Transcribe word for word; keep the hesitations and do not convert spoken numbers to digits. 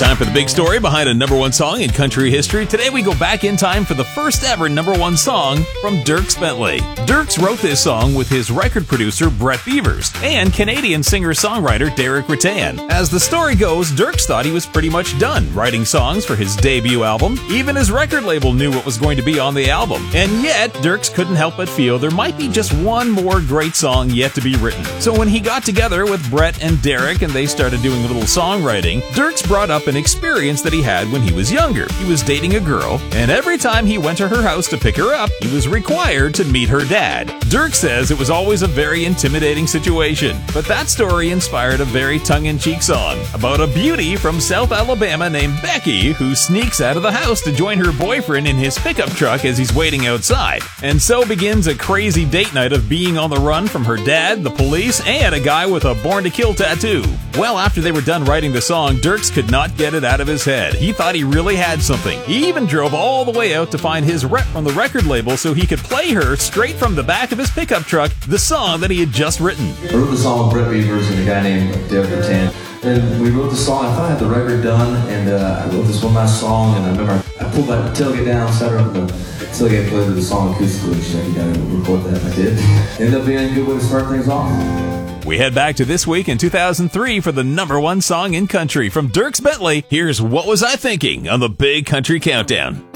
Time for the big story behind a number one song in country history. Today we go back in time for the first ever number one song from Dierks Bentley. Dierks wrote this song with his record producer Brett Beavers and Canadian singer-songwriter Derek Rattan. As the story goes, Dierks thought he was pretty much done writing songs for his debut album. Even his record label knew what was going to be on the album. And yet, Dierks couldn't help but feel there might be just one more great song yet to be written. So when he got together with Brett and Derek and they started doing a little songwriting, Dierks brought up an experience that he had when he was younger. He was dating a girl, and every time he went to her house to pick her up, he was required to meet her dad. Dierks says it was always a very intimidating situation, but that story inspired a very tongue-in-cheek song about a beauty from South Alabama named Becky who sneaks out of the house to join her boyfriend in his pickup truck as he's waiting outside. And so begins a crazy date night of being on the run from her dad, the police, and a guy with a Born to Kill tattoo. Well, after they were done writing the song, Dierks could not get it out of his head. He thought he really had something. He even drove all the way out to find his rep from the record label so he could play her straight from the back of his pickup truck the song that he had just written. I wrote the song with Brett Beavers and a guy named Derek Rattan. And we wrote the song. I thought I had the record done, and uh, I wrote this one last song, and I remember I pulled my tailgate down, sat her up in the tailgate, played the song acoustically, and she's like, you gotta record that, and I did. Ended up being a good way to start things off. We head back to this week in two thousand three for the number one song in country. From Dierks Bentley, here's What Was I Thinking on the Big Country Countdown.